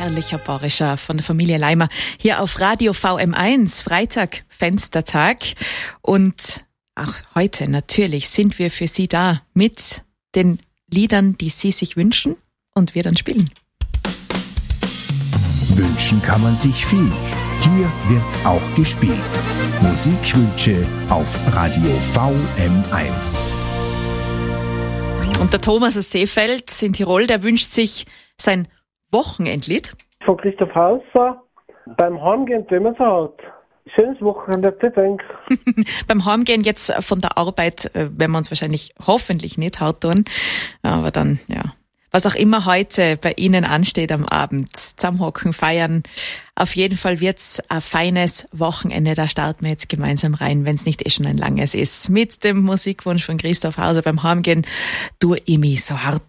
herrlicher Bayerischer von der Familie Leimer hier auf Radio VM1, Freitag, Fenstertag. Und auch heute natürlich sind wir für Sie da mit den Liedern, die Sie sich wünschen und wir dann spielen. Wünschen kann man sich viel. Hier wird's auch gespielt. Musikwünsche auf Radio VM1. Und der Thomas aus Seefeld in Tirol, der wünscht sich sein Wochenendlied. Von Christoph Hauser, beim Heimgehen, wenn man so hat. Schönes Wochenende, denke. Beim Heimgehen jetzt von der Arbeit, werden wir uns wahrscheinlich hoffentlich nicht hart tun. Aber dann, ja. Was auch immer heute bei Ihnen ansteht am Abend, zusammenhocken, feiern. Auf jeden Fall wird's ein feines Wochenende. Da starten wir jetzt gemeinsam rein, wenn es nicht schon ein langes ist. Mit dem Musikwunsch von Christoph Hauser beim Heimgehen. Tu ich mich so hart.